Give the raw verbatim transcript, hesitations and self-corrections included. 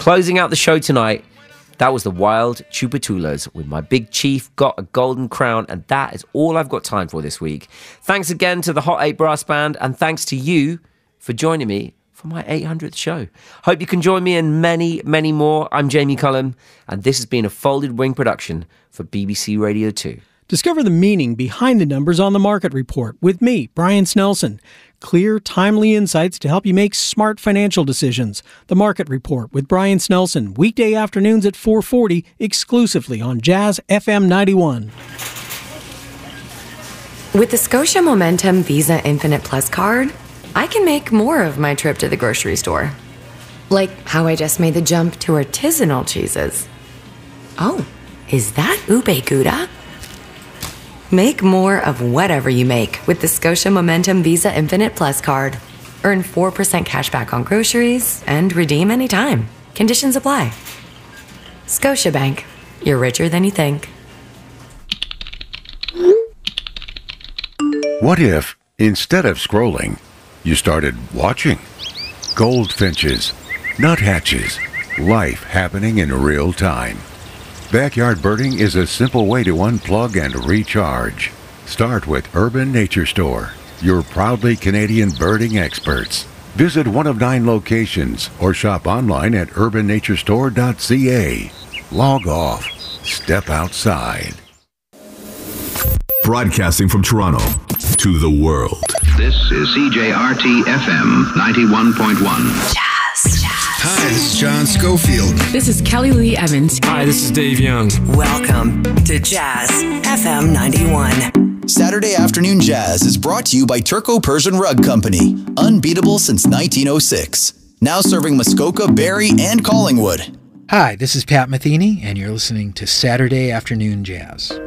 closing out the show tonight, that was the Wild Chupatulas with My Big Chief Got a Golden Crown, and that is all I've got time for this week. Thanks again to the Hot eight Brass Band, and thanks to you for joining me for my eight hundredth show. Hope you can join me in many, many more. I'm Jamie Cullum, and this has been a Folded Wing production for B B C Radio two. Discover the meaning behind the numbers on the Market Report with me, Brian Snelson. Clear, timely insights to help you make smart financial decisions. The Market Report with Brian Snelson, weekday afternoons at four forty, exclusively on Jazz F M ninety-one. With the Scotia Momentum Visa Infinite Plus card, I can make more of my trip to the grocery store. Like how I just made the jump to artisanal cheeses. Oh, is that ube gouda? Make more of whatever you make with the Scotia Momentum Visa Infinite Plus card. Earn four percent cash back on groceries and redeem anytime. Conditions apply. Scotiabank. You're richer than you think. What if, instead of scrolling, you started watching? Goldfinches, nuthatches, life happening in real time. Backyard birding is a simple way to unplug and recharge. Start with Urban Nature Store, your proudly Canadian birding experts. Visit one of nine locations or shop online at urban nature store dot c a. Log off. Step outside. Broadcasting from Toronto to the world. This is C J R T F M ninety-one point one. Jazz, jazz. Hi, this is John Schofield. This is Kelly Lee Evans. Hi, this is Dave Young. Welcome to Jazz F M ninety-one. Saturday Afternoon Jazz is brought to you by Turco-Persian Rug Company. Unbeatable since nineteen oh six. Now serving Muskoka, Barrie, and Collingwood. Hi, this is Pat Metheny, and you're listening to Saturday Afternoon Jazz.